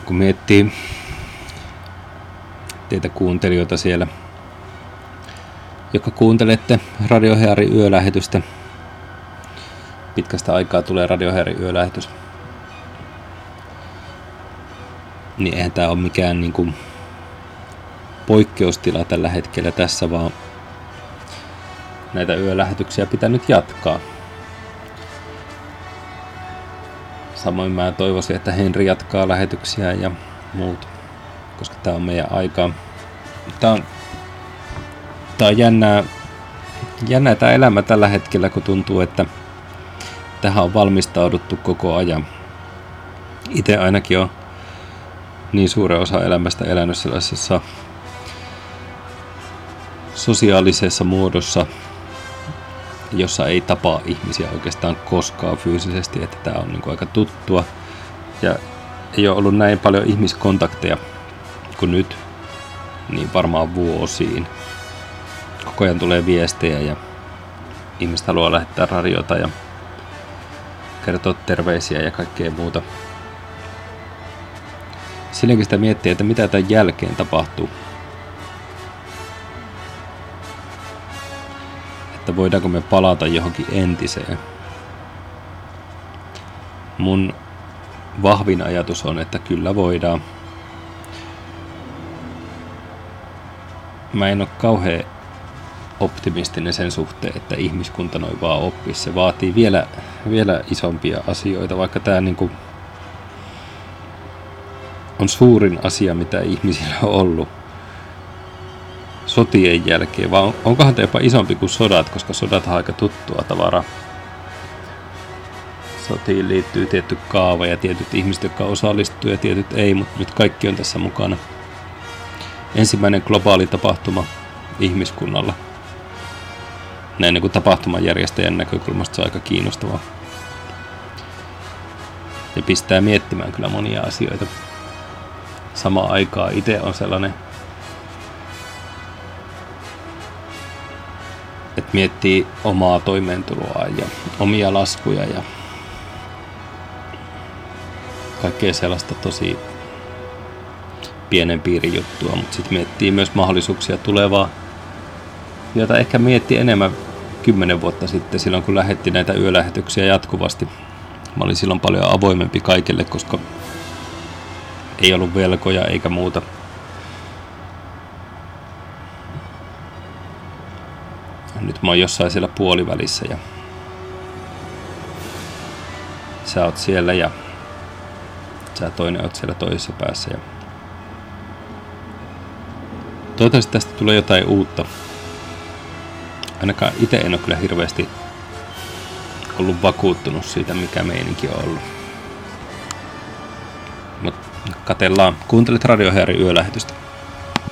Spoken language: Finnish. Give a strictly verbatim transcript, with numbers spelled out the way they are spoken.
kun miettii teitä kuuntelijoita siellä, jotka kuuntelette Radiohearin yölähetystä. Pitkästä aikaa tulee Radiohearin yölähetys. Niin eihän tää ole mikään niinku poikkeustila tällä hetkellä tässä, vaan näitä yölähetyksiä pitää nyt jatkaa. Samoin mä toivoisin, että Henri jatkaa lähetyksiä ja muut, koska tää on meidän aikaa. Tää on, tää on jännää, jännää tää elämä tällä hetkellä, kun tuntuu, että tähän on valmistauduttu koko ajan. Itse ainakin on niin suuren osa elämästä elänyt sellaisessa sosiaalisessa muodossa, jossa ei tapaa ihmisiä oikeastaan koskaan fyysisesti, että tämä on niin kuin aika tuttua ja ei ole ollut näin paljon ihmiskontakteja kuin nyt, niin varmaan vuosiin. Koko ajan tulee viestejä ja ihmiset haluaa lähettää radiota ja kertoa terveisiä ja kaikkea muuta. Silläkin sitä miettii, että mitä tämän jälkeen tapahtuu. Että voidaanko me palata johonkin entiseen. Mun vahvin ajatus on, että kyllä voidaan. Mä en ole kauhean optimistinen sen suhteen, että ihmiskunta noin vaan oppisi. Se vaatii vielä, vielä isompia asioita, vaikka tää niinku on suurin asia, mitä ihmisillä on ollut sotien jälkeen, vaan onkohan tämä jopa isompi kuin sodat, koska sodat on aika tuttua tavaraa. Sotiin liittyy tietty kaava ja tietyt ihmiset, jotka osallistuu ja tietyt ei, mutta nyt kaikki on tässä mukana. Ensimmäinen globaali tapahtuma ihmiskunnalla. Näin niin kuin tapahtumajärjestäjän näkökulmasta se on aika kiinnostavaa. Ja pistää miettimään kyllä monia asioita. Samaan aikaan itse on sellainen, että miettii omaa toimeentuloa ja omia laskuja ja kaikkea sellaista tosi pienen piirin juttua, mutta sitten miettii myös mahdollisuuksia tulevaa, jota ehkä mietti enemmän kymmenen vuotta sitten, silloin kun lähetti näitä yölähetyksiä jatkuvasti. Mä olin silloin paljon avoimempi kaikille, koska ei ollut velkoja eikä muuta. Nyt mä oon jossain siellä puolivälissä ja sä oot siellä ja sä toinen oot siellä toisessa päässä. Ja toivottavasti tästä tulee jotain uutta. Ainakaan itse en ole kyllä hirveästi ollut vakuuttunut siitä, mikä meininki on ollut. Mut katellaan. Kuuntelet Radiohearin yölähetystä.